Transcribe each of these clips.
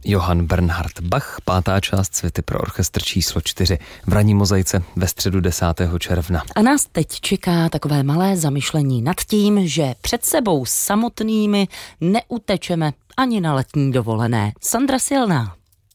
Johann Bernhard Bach, 5. část Suity pro orchestr číslo 4 v ranní mozaice ve středu 10. června. A nás teď čeká takové malé zamyšlení nad tím, že před sebou samotnými neutečeme ani na letní dovolené. Sandra Silná.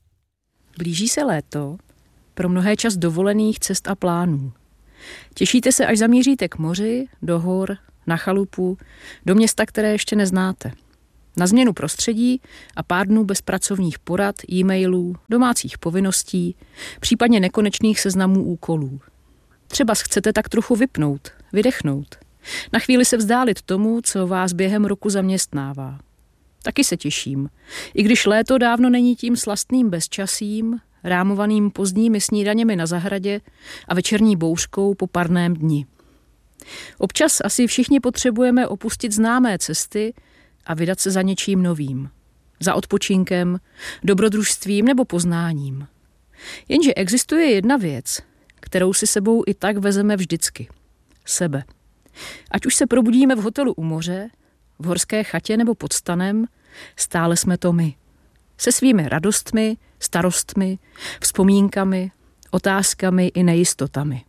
Blíží se léto, pro mnohé čas dovolených cest a plánů. Těšíte se, až zamíříte k moři, do hor, na chalupu, do města, které ještě neznáte. Na změnu prostředí a pár dnů bez pracovních porad, e-mailů, domácích povinností, případně nekonečných seznamů úkolů. Třeba chcete tak trochu vypnout, vydechnout. Na chvíli se vzdálit tomu, co vás během roku zaměstnává. Taky se těším, i když léto dávno není tím slastným bezčasím, rámovaným pozdními snídaněmi na zahradě a večerní bouřkou po parném dni. Občas asi všichni potřebujeme opustit známé cesty a vydat se za něčím novým. Za odpočinkem, dobrodružstvím nebo poznáním. Jenže existuje jedna věc, kterou si sebou i tak vezeme vždycky. Sebe. Ať už se probudíme v hotelu u moře, v horské chatě nebo pod stanem, stále jsme to my. Se svými radostmi, starostmi, vzpomínkami, otázkami i nejistotami.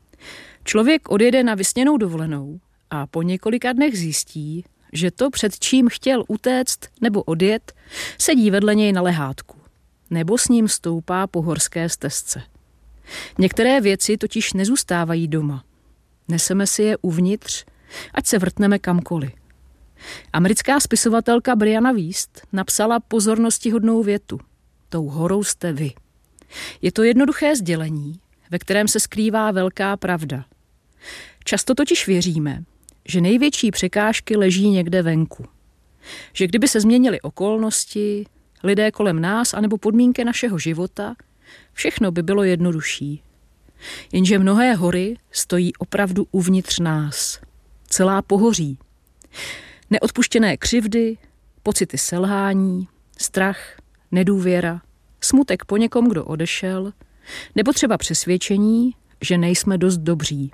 Člověk odjede na vysněnou dovolenou a po několika dnech zjistí, že to, před čím chtěl utéct nebo odjet, sedí vedle něj na lehátku, nebo s ním stoupá po horské stezce. Některé věci totiž nezůstávají doma. Neseme si je uvnitř, ať se vrtneme kamkoliv. Americká spisovatelka Brianna Wiest napsala pozornostihodnou větu. Tou horou jste vy. Je to jednoduché sdělení, ve kterém se skrývá velká pravda. Často totiž věříme, že největší překážky leží někde venku. Že kdyby se změnily okolnosti, lidé kolem nás anebo podmínky našeho života, všechno by bylo jednodušší. Jenže mnohé hory stojí opravdu uvnitř nás. Celá pohoří. Neodpuštěné křivdy, pocity selhání, strach, nedůvěra, smutek po někom, kdo odešel, nebo třeba přesvědčení, že nejsme dost dobří.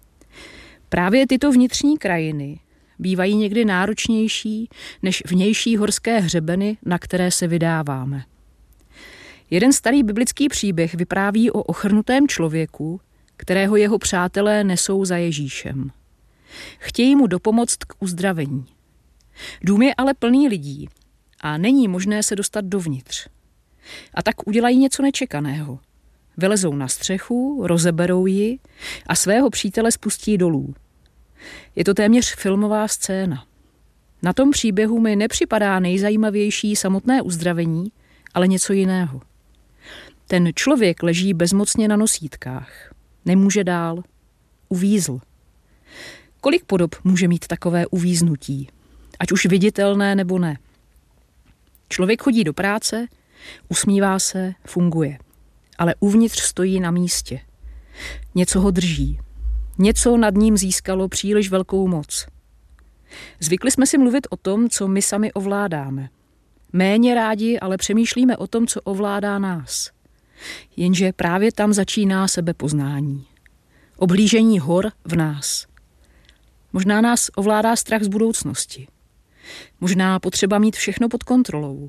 Právě tyto vnitřní krajiny bývají někdy náročnější než vnější horské hřebeny, na které se vydáváme. Jeden starý biblický příběh vypráví o ochrnutém člověku, kterého jeho přátelé nesou za Ježíšem. Chtějí mu dopomoct k uzdravení. Dům je ale plný lidí a není možné se dostat dovnitř. A tak udělají něco nečekaného. Vylezou na střechu, rozeberou ji a svého přítele spustí dolů. Je to téměř filmová scéna. Na tom příběhu mi nepřipadá nejzajímavější samotné uzdravení, ale něco jiného. Ten člověk leží bezmocně na nosítkách. Nemůže dál. Uvízl. Kolik podob může mít takové uvíznutí? Ať už viditelné nebo ne. Člověk chodí do práce, usmívá se, funguje. Ale uvnitř stojí na místě. Něco ho drží. Něco nad ním získalo příliš velkou moc. Zvykli jsme si mluvit o tom, co my sami ovládáme. Méně rádi ale přemýšlíme o tom, co ovládá nás. Jenže právě tam začíná sebepoznání. Obhlížení hor v nás. Možná nás ovládá strach z budoucnosti. Možná potřeba mít všechno pod kontrolou.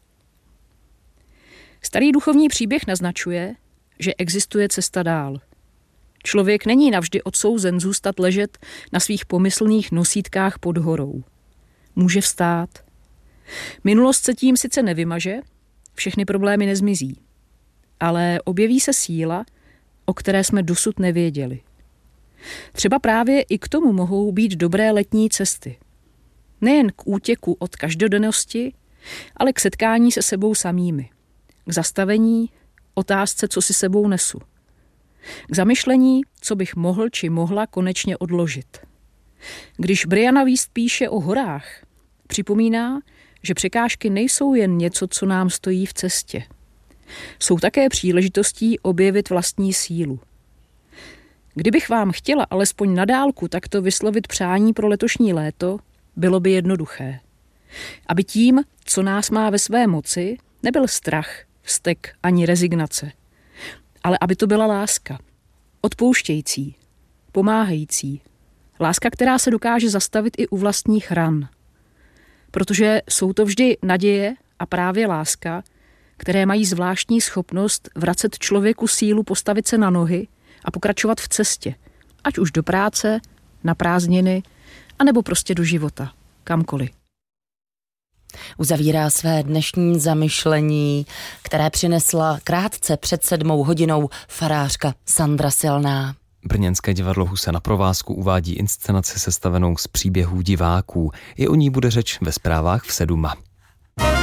Starý duchovní příběh naznačuje, že existuje cesta dál. Člověk není navždy odsouzen zůstat ležet na svých pomyslných nosítkách pod horou. Může vstát. Minulost se tím sice nevymaže, všechny problémy nezmizí, ale objeví se síla, o které jsme dosud nevěděli. Třeba právě i k tomu mohou být dobré letní cesty. Nejen k útěku od každodennosti, ale k setkání se sebou samými. K zastavení, otázce, co si sebou nesu. K zamyšlení, co bych mohl či mohla konečně odložit. Když Brianna Wiest píše o horách, připomíná, že překážky nejsou jen něco, co nám stojí v cestě. Jsou také příležitostí objevit vlastní sílu. Kdybych vám chtěla alespoň na dálku takto vyslovit přání pro letošní léto, bylo by jednoduché. Aby tím, co nás má ve své moci, nebyl strach, vztek ani rezignace, ale aby to byla láska. Odpouštějící, pomáhající. Láska, která se dokáže zastavit i u vlastních ran. Protože jsou to vždy naděje a právě láska, které mají zvláštní schopnost vracet člověku sílu postavit se na nohy a pokračovat v cestě, ať už do práce, na prázdniny, anebo prostě do života, kamkoliv. Uzavírá své dnešní zamyšlení, které přinesla krátce před 7 hodinou farářka Sandra Silná. Brněnské divadlo Husa na provázku uvádí inscenaci sestavenou z příběhů diváků. I o ní bude řeč ve zprávách v 7.